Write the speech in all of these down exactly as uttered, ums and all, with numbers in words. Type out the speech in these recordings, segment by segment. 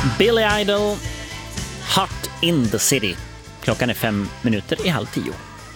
Billy Idol, Hot in the City. Klockan är fem minuter i halv tio.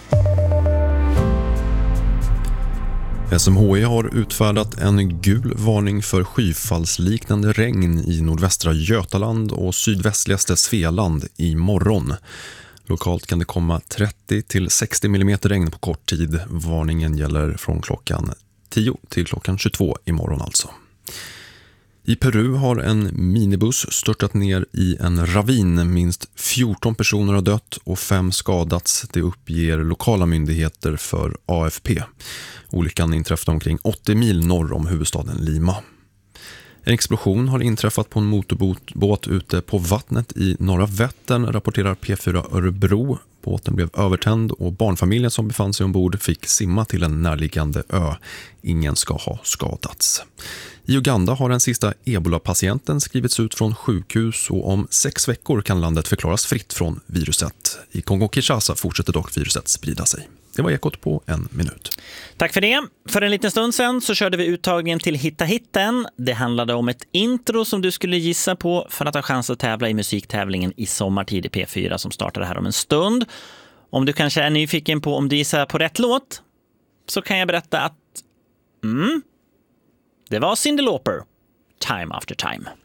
S M H I har utfärdat en gul varning för skyfallsliknande regn i nordvästra Götaland och sydvästligaste Svealand i morgon. Lokalt kan det komma trettio till sextio millimeter regn på kort tid. Varningen gäller från klockan tio till klockan tjugotvå imorgon alltså. I Peru har en minibuss störtat ner i en ravin. Minst fjorton personer har dött och fem skadats. Det uppger lokala myndigheter för A F P. Olyckan inträffade omkring åttio mil norr om huvudstaden Lima. En explosion har inträffat på en motorbåt ute på vattnet i norra Vättern, rapporterar P fyra Örebro. Båten blev övertänd och barnfamiljen som befann sig ombord fick simma till en närliggande ö. Ingen ska ha skadats. I Uganda har den sista ebola-patienten skrivits ut från sjukhus och om sex veckor kan landet förklaras fritt från viruset. I Kongo-Kinshasa fortsätter dock viruset sprida sig. Det var Ekot på en minut. Tack för det. För en liten stund sedan så körde vi uttagningen till Hitta Hitten. Det handlade om ett intro som du skulle gissa på för att ha chans att tävla i musiktävlingen i sommartid i P fyra som startar här om en stund. Om du kanske är nyfiken på om du gissar på rätt låt så kan jag berätta att mm, det var Cyndi Lauper, Time After Time.